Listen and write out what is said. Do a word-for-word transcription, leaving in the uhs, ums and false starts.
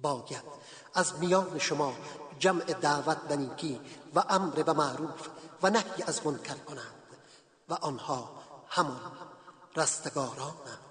باید از میان شما جمع دعوت به نیکی و امر به معروف و نهی از منکر کنند و آنها همان رستگارانند.